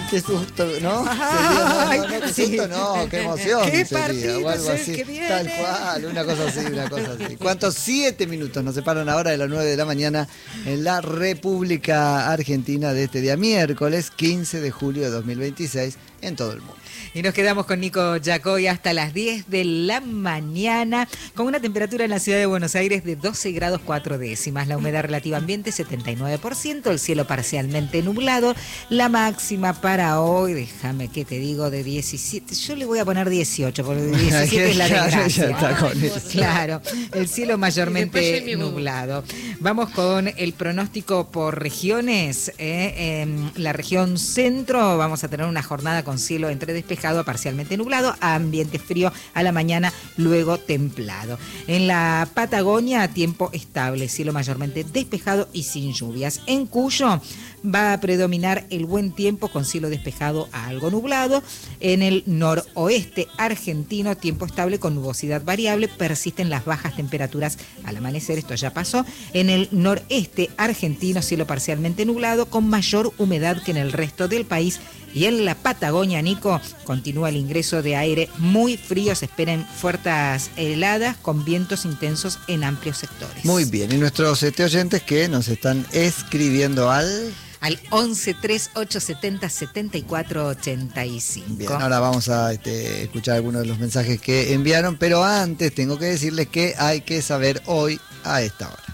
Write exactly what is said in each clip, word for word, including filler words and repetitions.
Qué susto, ¿no? Ay, sería, no, no, no, qué sí. susto, no, qué emoción. Qué sería, partido o algo es el así. que viene. Tal cual, una cosa así, una cosa así. ¿Cuántos? Siete minutos nos separan ahora de las nueve de la mañana en la República Argentina de este día miércoles quince de julio de dos mil veintiséis en todo el mundo. Y nos quedamos con Nico Yacoy hasta las diez de la mañana, con una temperatura en la ciudad de Buenos Aires de doce grados cuatro décimas, la humedad relativa ambiente setenta y nueve por ciento, el cielo parcialmente nublado, la máxima para hoy, déjame que te digo, de diecisiete, yo le voy a poner dieciocho, porque diecisiete es la desgracia. Ya está con eso. Claro, el cielo mayormente nublado. Vamos con el pronóstico por regiones. Eh, en la región centro vamos a tener una jornada con cielo entre despejado a parcialmente nublado, a ambiente frío a la mañana, luego templado. En la Patagonia, tiempo estable, cielo mayormente despejado y sin lluvias. En Cuyo va a predominar el buen tiempo con cielo despejado a algo nublado. En el noroeste argentino, tiempo estable con nubosidad variable, persisten las bajas temperaturas al amanecer, esto ya pasó. En el noreste argentino, cielo parcialmente nublado con mayor humedad que en el resto del país. Y en la Patagonia, Nico, continúa el ingreso de aire muy frío. Se esperan fuertes heladas con vientos intensos en amplios sectores. Muy bien, y nuestros este, oyentes que nos están escribiendo al... Al once tres ocho setenta setenta y cuatro ochenta y cinco. Bien, ahora vamos a este, escuchar algunos de los mensajes que enviaron, pero antes tengo que decirles que hay que saber hoy a esta hora.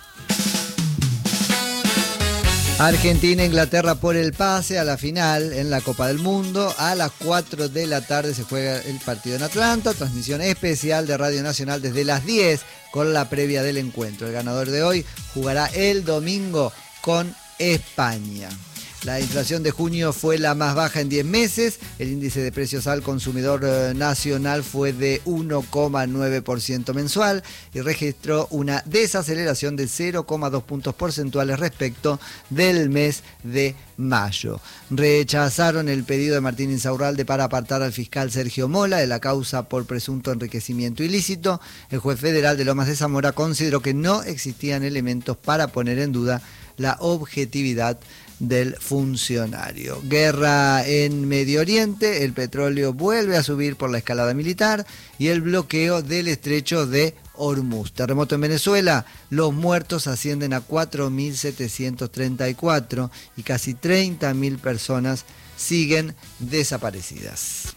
Argentina e Inglaterra por el pase a la final en la Copa del Mundo. A las cuatro de la tarde se juega el partido en Atlanta. Transmisión especial de Radio Nacional desde las diez con la previa del encuentro. El ganador de hoy jugará el domingo con España. La inflación de junio fue la más baja en diez meses. El índice de precios al consumidor nacional fue de uno coma nueve por ciento mensual y registró una desaceleración de cero coma dos puntos porcentuales respecto del mes de mayo. Rechazaron el pedido de Martín Insaurralde para apartar al fiscal Sergio Mola de la causa por presunto enriquecimiento ilícito. El juez federal de Lomas de Zamora consideró que no existían elementos para poner en duda la objetividad del funcionario. Guerra en Medio Oriente, el petróleo vuelve a subir por la escalada militar y el bloqueo del estrecho de Hormuz. Terremoto en Venezuela, los muertos ascienden a cuatro mil setecientos treinta y cuatro y casi treinta mil personas siguen desaparecidas.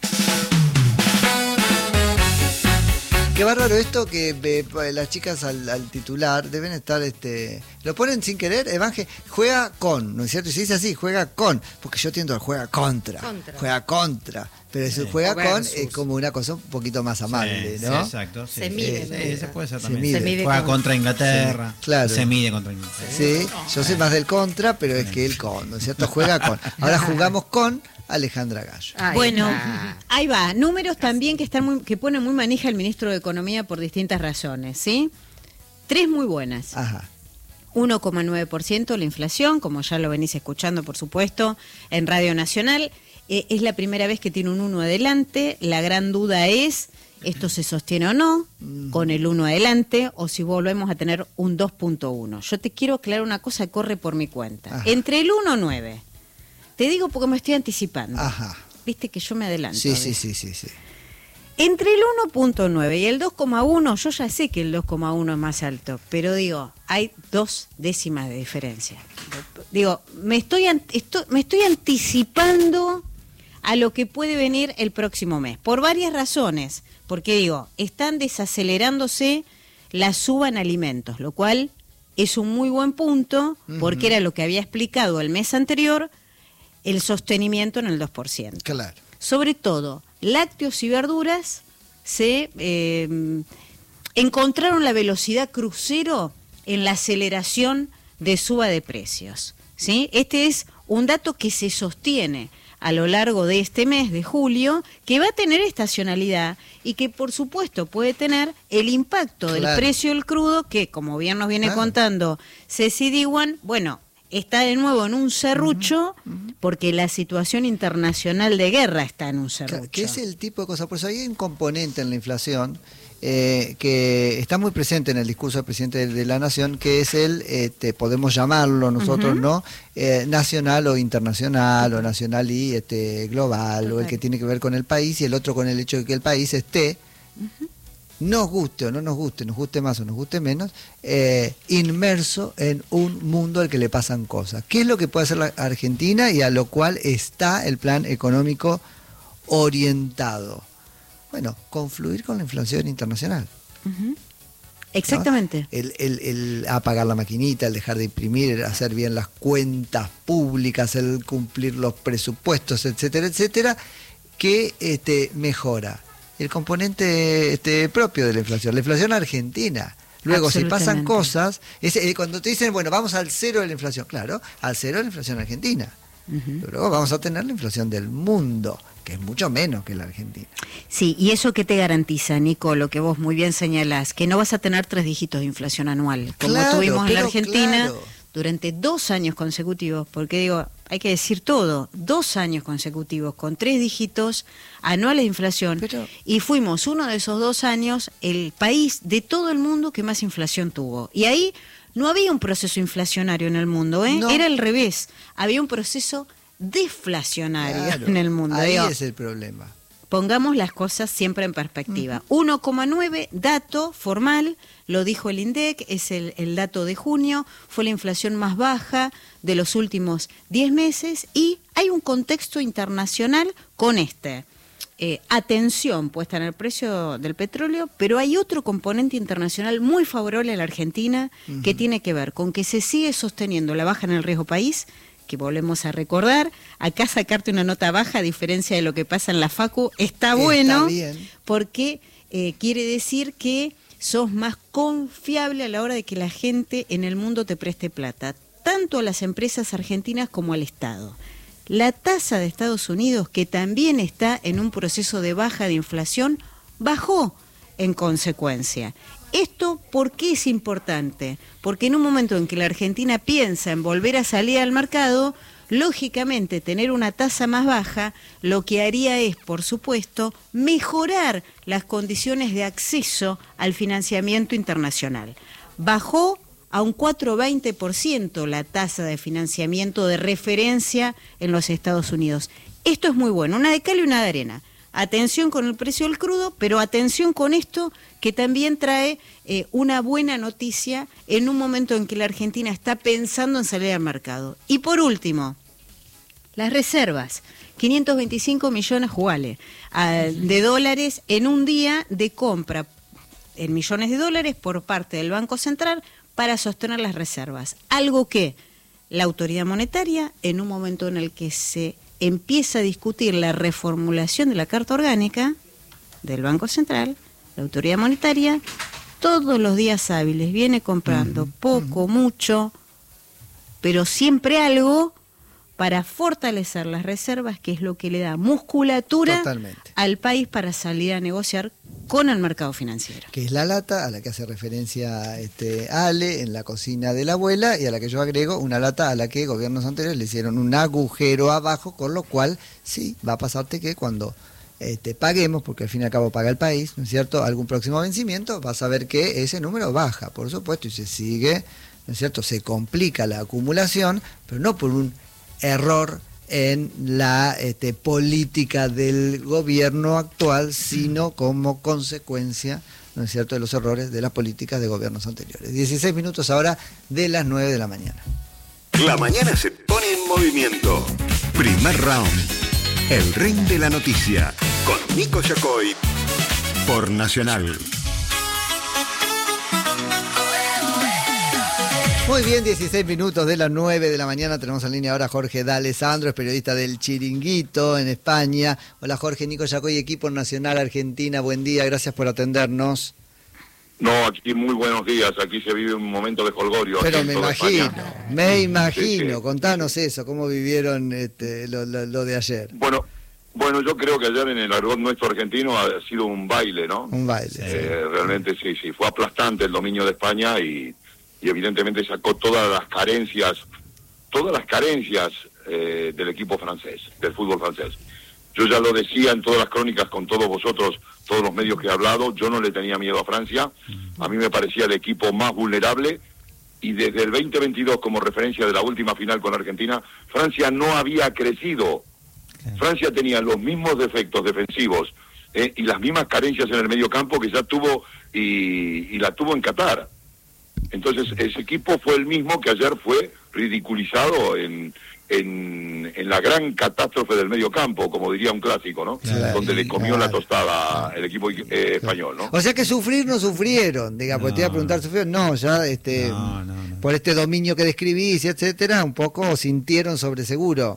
Qué bárbaro esto que eh, las chicas al, al titular deben estar, este, lo ponen sin querer, Evangel, juega con, ¿no es cierto? Y se dice así, juega con, porque yo tiendo al juega contra, contra, juega contra, pero si sí. juega con es como una cosa un poquito más amable, sí, ¿no? Sí, exacto. Sí, se mide. Sí, se puede ser se también. Mide. Se mide juega con... contra Inglaterra, sí, claro. Se mide contra Inglaterra. Sí, yo soy más del contra, pero es que el con, ¿no es cierto? Juega con. Ahora jugamos con Alejandra Gallo. Ahí bueno, va. ahí va. Números también que están muy, que pone muy manija el ministro de Economía por distintas razones, ¿sí? Tres muy buenas. Ajá. uno coma nueve por ciento la inflación, como ya lo venís escuchando, por supuesto, en Radio Nacional. Eh, es la primera vez que tiene un uno adelante. La gran duda es, ¿esto se sostiene o no mm. con el uno adelante? O si volvemos a tener un dos punto uno. Yo te quiero aclarar una cosa, corre por mi cuenta. Ajá. Entre el uno y nueve. Te digo porque me estoy anticipando. Ajá. Viste que yo me adelanto. Sí, sí, sí, sí, sí. Entre el uno punto nueve y el dos coma uno, yo ya sé que el dos coma uno es más alto, pero digo, hay dos décimas de diferencia. Digo, me estoy, estoy, me estoy anticipando a lo que puede venir el próximo mes, por varias razones. Porque digo, están desacelerándose la suba en alimentos, lo cual es un muy buen punto, porque uh-huh. era lo que había explicado el mes anterior, el sostenimiento en el dos por ciento. Claro. Sobre todo, lácteos y verduras se eh, encontraron la velocidad crucero en la aceleración de suba de precios, ¿sí? Este es un dato que se sostiene a lo largo de este mes de julio, que va a tener estacionalidad y que por supuesto puede tener el impacto claro. del precio del crudo, que como bien nos viene claro. contando Ceci Diwan, bueno, está de nuevo en un serrucho uh-huh, uh-huh. porque la situación internacional de guerra está en un serrucho. Que es el tipo de cosas. Por eso hay un componente en la inflación eh, que está muy presente en el discurso del presidente de, de la Nación, que es el, este, podemos llamarlo nosotros, uh-huh. ¿no? Eh, nacional o internacional, o nacional y este, global, Total. o el que tiene que ver con el país, y el otro con el hecho de que el país esté... Uh-huh. nos guste o no nos guste, nos guste más o nos guste menos, eh, inmerso en un mundo al que le pasan cosas. ¿Qué es lo que puede hacer la Argentina y a lo cual está el plan económico orientado? Bueno, confluir con la inflación internacional. Uh-huh. Exactamente. ¿No? El, el, el apagar la maquinita, el dejar de imprimir, el hacer bien las cuentas públicas, el cumplir los presupuestos, etcétera, etcétera, que este, mejora el componente este, propio de la inflación, la inflación argentina. Luego, si pasan cosas, es, eh, cuando te dicen, bueno, vamos al cero de la inflación, claro, al cero de la inflación argentina. Uh-huh. Pero luego vamos a tener la inflación del mundo, que es mucho menos que la Argentina. Sí, y eso que te garantiza, Nico, lo que vos muy bien señalás, que no vas a tener tres dígitos de inflación anual, como claro, tuvimos en la Argentina claro. durante dos años consecutivos, porque digo, hay que decir todo, dos años consecutivos con tres dígitos anuales de inflación, Pero... y fuimos uno de esos dos años el país de todo el mundo que más inflación tuvo. Y ahí no había un proceso inflacionario en el mundo, ¿eh? No. Era al revés, había un proceso deflacionario claro, en el mundo. Ahí digo, es el problema. Pongamos las cosas siempre en perspectiva. Uh-huh. uno coma nueve, dato formal, lo dijo el INDEC, es el, el dato de junio, fue la inflación más baja de los últimos diez meses y hay un contexto internacional con este. Eh, atención puesta en el precio del petróleo, pero hay otro componente internacional muy favorable a la Argentina uh-huh. que tiene que ver con que se sigue sosteniendo la baja en el riesgo país, que volvemos a recordar, acá sacarte una nota baja, a diferencia de lo que pasa en la Facu, está bueno, está porque eh, quiere decir que sos más confiable a la hora de que la gente en el mundo te preste plata, tanto a las empresas argentinas como al Estado. La tasa de Estados Unidos, que también está en un proceso de baja de inflación, bajó en consecuencia. ¿Esto por qué es importante? Porque en un momento en que la Argentina piensa en volver a salir al mercado, lógicamente tener una tasa más baja lo que haría es, por supuesto, mejorar las condiciones de acceso al financiamiento internacional. Bajó a un cuatro coma veinte por ciento la tasa de financiamiento de referencia en los Estados Unidos. Esto es muy bueno, una de cal y una de arena. Atención con el precio del crudo, pero atención con esto que también trae eh, una buena noticia en un momento en que la Argentina está pensando en salir al mercado. Y por último, las reservas, quinientos veinticinco millones jugale, uh, de dólares en un día de compra en millones de dólares por parte del Banco Central para sostener las reservas. Algo que la autoridad monetaria, en un momento en el que se empieza a discutir la reformulación de la Carta Orgánica del Banco Central, la autoridad monetaria, todos los días hábiles viene comprando uh-huh, poco, uh-huh. mucho, pero siempre algo para fortalecer las reservas, que es lo que le da musculatura Totalmente. al país para salir a negociar con el mercado financiero. Que es la lata a la que hace referencia este Ale en la cocina de la abuela, y a la que yo agrego una lata a la que gobiernos anteriores le hicieron un agujero abajo, con lo cual sí, va a pasarte que cuando este, paguemos, porque al fin y al cabo paga el país, ¿no es cierto?, algún próximo vencimiento, vas a ver que ese número baja, por supuesto, y se sigue, ¿no es cierto?, se complica la acumulación, pero no por un error en la este, política del gobierno actual, sino como consecuencia, ¿no es cierto?, de los errores de las políticas de gobiernos anteriores. dieciséis minutos ahora de las nueve de la mañana. La mañana se pone en movimiento. Primer round. El ring de la noticia. Con Nico Yacoy. Por Nacional. Muy bien, dieciséis minutos de las nueve de la mañana. Tenemos en línea ahora a Jorge D'Alessandro, es periodista del Chiringuito en España. Hola Jorge, Nico Yacoy, equipo nacional Argentina. Buen día, gracias por atendernos. No, aquí muy buenos días, aquí se vive un momento de jolgorio. Pero me imagino, España. me imagino. Sí, sí. Contanos eso, cómo vivieron este, lo, lo, lo de ayer. Bueno, bueno, yo creo que ayer en el argot nuestro argentino ha sido un baile, ¿no? Un baile. Eh, sí. Realmente sí, sí, fue aplastante el dominio de España y... y evidentemente sacó todas las carencias todas las carencias eh, del equipo francés, del fútbol francés. Yo ya lo decía en todas las crónicas con todos vosotros, todos los medios que he hablado, yo no le tenía miedo a Francia, a mí me parecía el equipo más vulnerable, y desde el veinte veintidós, como referencia de la última final con Argentina, Francia no había crecido. Francia tenía los mismos defectos defensivos eh, y las mismas carencias en el medio campo que ya tuvo y, y la tuvo en Qatar. Entonces ese equipo fue el mismo que ayer fue ridiculizado en, en, en la gran catástrofe del medio campo, como diría un clásico, ¿no? Claro, donde le comió claro. la tostada el equipo eh, español, ¿no? O sea que sufrir no sufrieron, digamos, no. te iba a preguntar, ¿sufrieron? No, ya este, no, no, no. por este dominio que describís, etcétera, un poco sintieron sobre seguro.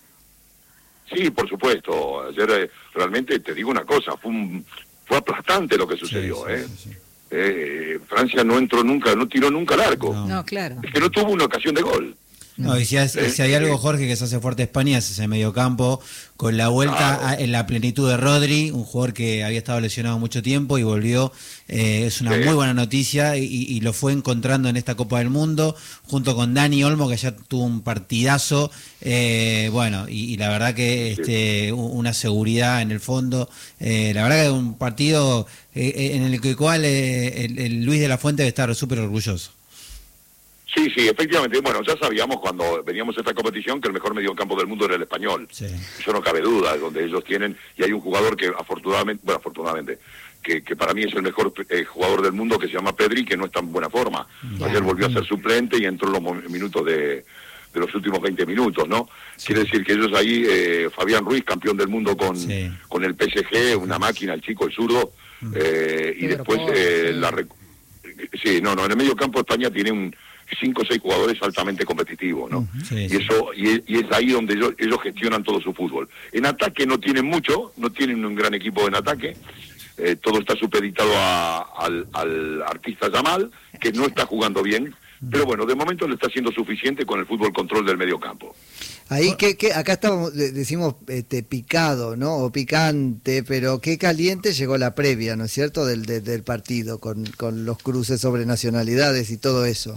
Sí, por supuesto. Ayer eh, realmente te digo una cosa, fue un, fue aplastante lo que sucedió, sí, sí, ¿eh? Sí, sí. Eh, Francia no entró nunca, no tiró nunca al arco. No, no claro. Es que no tuvo una ocasión de gol. No, y si, hay, eh, si hay algo, eh, Jorge, que se hace fuerte a España es ese mediocampo, con la vuelta claro. a, en la plenitud de Rodri, un jugador que había estado lesionado mucho tiempo y volvió. Eh, es una sí. muy buena noticia y, y lo fue encontrando en esta Copa del Mundo, junto con Dani Olmo, que ya tuvo un partidazo. Eh, bueno, y, y la verdad que este, una seguridad en el fondo. Eh, la verdad que es un partido eh, en el cual eh, el, el Luis de la Fuente debe estar súper orgulloso. Sí, sí, efectivamente. Bueno, ya sabíamos cuando veníamos a esta competición que el mejor mediocampo del mundo era el español. Sí. Eso no cabe duda, donde ellos tienen, y hay un jugador que afortunadamente, bueno, afortunadamente, que, que para mí es el mejor eh, jugador del mundo, que se llama Pedri, que no está en buena forma. Yeah. Ayer volvió a ser suplente y entró en los minutos de, de los últimos veinte minutos, ¿no? Sí. Quiere decir que ellos ahí, eh, Fabián Ruiz, campeón del mundo con, sí. con el P S G, una máquina, el chico, el zurdo, eh, y después eh, sí. la... Sí, no, no, en el medio campo España tiene un cinco o seis jugadores altamente competitivos, ¿no? Sí, y sí. eso y es, y es ahí donde ellos, ellos gestionan todo su fútbol. En ataque no tienen mucho, no tienen un gran equipo en ataque, eh, todo está supeditado a, al, al artista Yamal, que no está jugando bien, pero bueno, de momento le está siendo suficiente con el fútbol control del medio campo. Ahí que, que acá estamos, decimos este, picado, ¿no? O picante, pero qué caliente llegó la previa, ¿no es cierto? Del, de, del partido, con, con los cruces sobre nacionalidades y todo eso.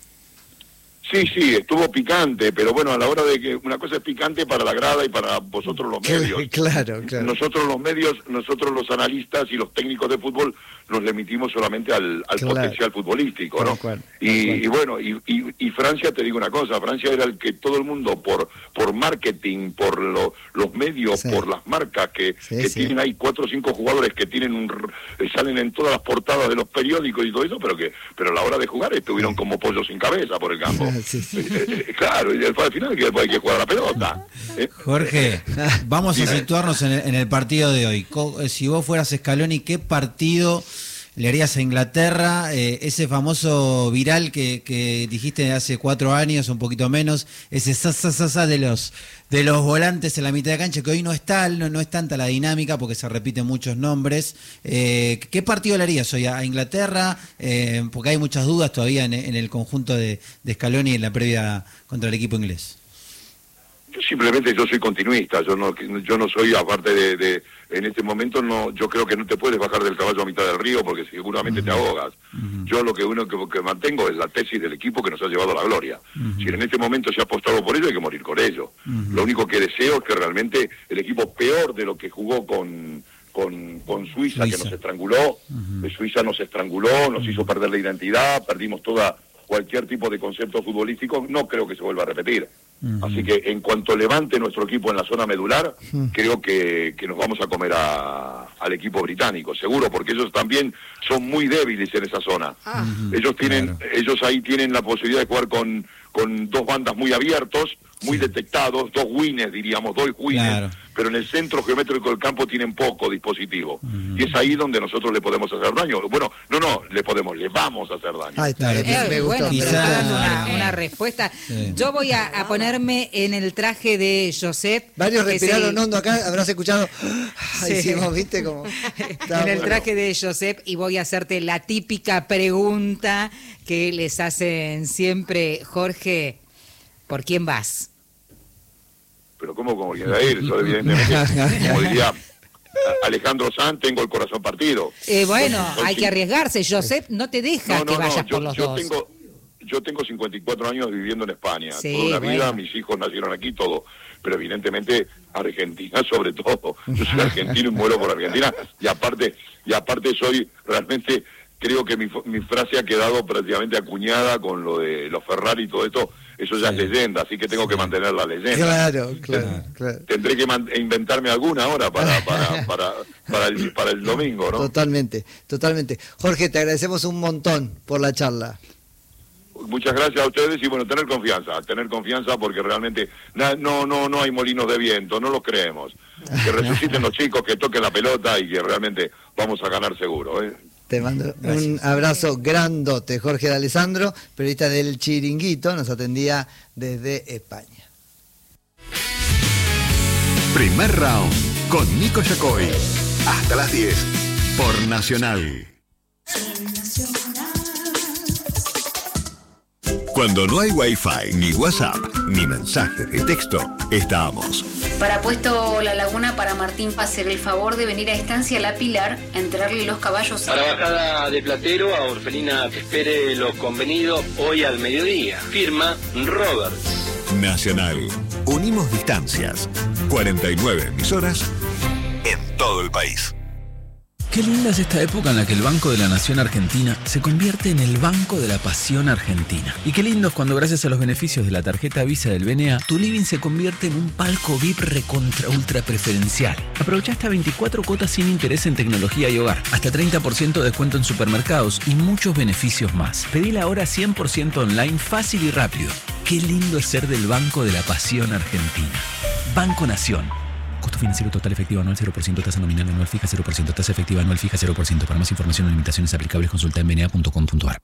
Sí, sí, estuvo picante, pero bueno, a la hora de que una cosa es picante para la grada y para vosotros los medios. Claro, claro. Nosotros los medios, nosotros los analistas y los técnicos de fútbol nos limitimos solamente al, al claro. potencial futbolístico, ¿no? Cual, y, y bueno, y, y, y Francia, te digo una cosa, Francia era el que todo el mundo por por marketing, por lo, los medios, sí. por las marcas que, sí, que sí. tienen ahí cuatro o cinco jugadores que tienen un salen en todas las portadas de los periódicos y todo eso, pero que pero a la hora de jugar estuvieron sí. como pollos sin cabeza por el campo. Sí, sí. Eh, eh, claro, y después al final que después hay que jugar a la pelota. ¿eh? Jorge, vamos a situarnos en el, en el partido de hoy. Si vos fueras Scaloni, ¿qué partido le harías a Inglaterra? Eh, ese famoso viral que, que dijiste hace cuatro años, un poquito menos, ese sa, sa, sa, sa de los de los volantes en la mitad de cancha, que hoy no está, no, no es tanta la dinámica porque se repiten muchos nombres. Eh, ¿Qué partido le harías hoy a Inglaterra? Eh, porque hay muchas dudas todavía en, en el conjunto de, de Scaloni en la previa contra el equipo inglés. Simplemente yo soy continuista, yo no yo no soy, aparte de, de en este momento no yo creo que no te puedes bajar del caballo a mitad del río porque seguramente uh-huh. te ahogas. Uh-huh. Yo lo que uno que, que mantengo es la tesis del equipo que nos ha llevado a la gloria. Uh-huh. Si en este momento se ha apostado por ello, hay que morir con ello. Uh-huh. Lo único que deseo es que realmente el equipo, peor de lo que jugó con con, con Suiza, Suiza, que nos estranguló, uh-huh. Suiza nos estranguló, nos uh-huh. hizo perder la identidad, perdimos toda cualquier tipo de concepto futbolístico, no creo que se vuelva a repetir. Uh-huh. Así que en cuanto levante nuestro equipo en la zona medular, uh-huh. creo que, que nos vamos a comer a, al equipo británico, seguro, porque ellos también son muy débiles en esa zona. Uh-huh. Ellos tienen, claro. ellos ahí tienen la posibilidad de jugar con, con dos bandas muy abiertos, muy sí. detectados, dos wines, diríamos, dos wines, claro. pero en el centro geométrico del campo tienen poco dispositivo. Uh-huh. Y es ahí donde nosotros le podemos hacer daño. Bueno, no, no, le podemos, le vamos a hacer daño. Ay, claro, eh, me gustó. Bueno, quizá una, una respuesta. Sí. Yo voy a, a ponerme en el traje de Josep. Varios respiraron hondo acá, habrás escuchado. Sí. Hicimos, ¿viste? Como, en el traje bueno. de Josep, y voy a hacerte la típica pregunta que les hacen siempre. Jorge, ¿por quién vas? Pero ¿cómo como quién va a ir? Yo evidentemente, como diría Alejandro Sanz, tengo el corazón partido. Eh, bueno, yo, yo, hay sí. que arriesgarse. Josep no te deja no, no, que vayas no, yo, por los yo dos. Tengo, yo tengo cincuenta y cuatro años viviendo en España, Sí, toda una vida, bueno. mis hijos nacieron aquí, todo, pero evidentemente Argentina sobre todo, yo soy argentino y muero por Argentina, y aparte, y aparte soy realmente, creo que mi, mi frase ha quedado prácticamente acuñada con lo de los Ferrari y todo esto, eso ya sí. es leyenda, así que tengo sí. que mantener la leyenda. Claro, claro, claro. Tendré que man- inventarme alguna ahora para, para, para, para, el, para el domingo, ¿no? Totalmente, totalmente. Jorge, te agradecemos un montón por la charla. Muchas gracias a ustedes y bueno, tener confianza, tener confianza porque realmente na, no no no hay molinos de viento, no lo creemos. Que resuciten los chicos, que toquen la pelota y que realmente vamos a ganar seguro, ¿eh? Te mando Gracias. un abrazo grandote. Jorge de Alessandro, periodista del Chiringuito, nos atendía desde España. Primer round con Nico Yacoy. Hasta las diez por Nacional. Cuando no hay Wi-Fi, ni WhatsApp, ni mensaje de texto, estamos. Para Puesto La Laguna, para Martín Paz, el favor de venir a Estancia La Pilar a entrarle los caballos. Para Bajada de Platero, a Orfelina que espere lo convenido hoy al mediodía. Firma Roberts. Nacional. Unimos distancias. cuarenta y nueve emisoras en todo el país. Qué linda es esta época en la que el Banco de la Nación Argentina se convierte en el Banco de la Pasión Argentina. Y qué lindo es cuando gracias a los beneficios de la tarjeta Visa del B N A, tu living se convierte en un palco V I P recontra ultra preferencial. Aprovecha hasta veinticuatro cuotas sin interés en tecnología y hogar, hasta treinta por ciento de descuento en supermercados y muchos beneficios más. Pedila ahora cien por ciento online, fácil y rápido. Qué lindo es ser del Banco de la Pasión Argentina. Banco Nación. Costo financiero total efectivo anual cero por ciento, tasa nominal anual fija cero por ciento, tasa efectiva anual fija cero por ciento. Para más información o limitaciones aplicables consulta en b n a punto com punto a r.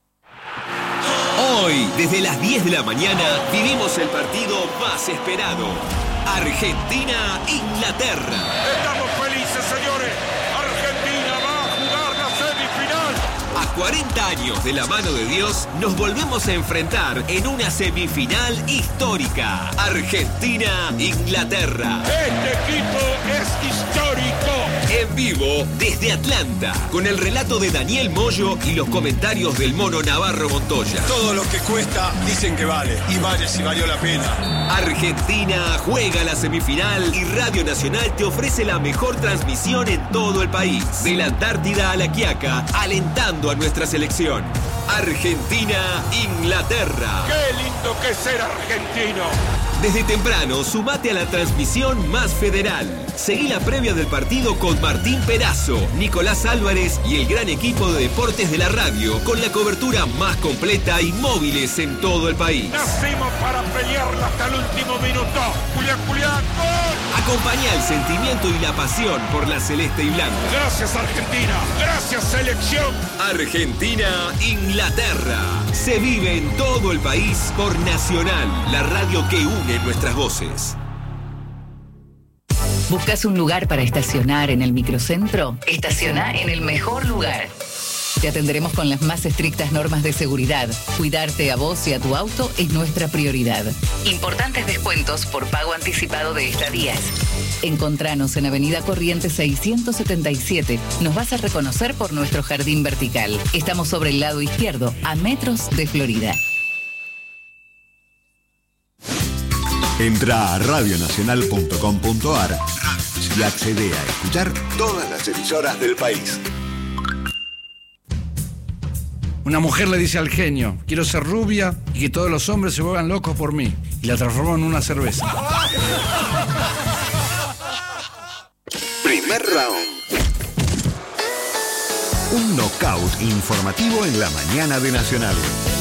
Hoy, desde las diez de la mañana, vivimos el partido más esperado. Argentina-Inglaterra. Estamos felices, señores. Argentina va a jugar la semifinal. A cuarenta años de la mano de Dios, nos volvemos a enfrentar en una semifinal histórica. Argentina-Inglaterra. Este equipo es histórico. En vivo desde Atlanta, con el relato de Daniel Moyo y los comentarios del mono Navarro Montoya. Todo lo que cuesta dicen que vale, y vale si valió la pena. Argentina juega la semifinal y Radio Nacional te ofrece la mejor transmisión en todo el país. De la Antártida a La Quiaca, alentando a nuestra selección. Argentina-Inglaterra. ¡Qué lindo que es ser argentino! Desde temprano, sumate a la transmisión más federal. Seguí la previa del partido con Martín Perazo, Nicolás Álvarez y el gran equipo de deportes de la radio, con la cobertura más completa y móviles en todo el país. Nacimos para pelearla hasta el último minuto. Julián, Julián, ¡gol! Acompañá el sentimiento y la pasión por la celeste y blanca. Gracias, Argentina. Gracias, selección. Argentina-Inglaterra. Se vive en todo el país por Nacional, la radio que une nuestras voces. ¿Buscas un lugar para estacionar en el microcentro? Estaciona en el mejor lugar. Te atenderemos con las más estrictas normas de seguridad. Cuidarte a vos y a tu auto es nuestra prioridad. Importantes descuentos por pago anticipado de estadías. Encontranos en Avenida Corrientes seiscientos setenta y siete. Nos vas a reconocer por nuestro jardín vertical. Estamos sobre el lado izquierdo, a metros de Florida. Entra a radio nacional punto com punto a r y accede a escuchar todas las emisoras del país. Una mujer le dice al genio, quiero ser rubia y que todos los hombres se vuelvan locos por mí. Y la transformó en una cerveza. Primer round. Un knockout informativo en la mañana de Nacional.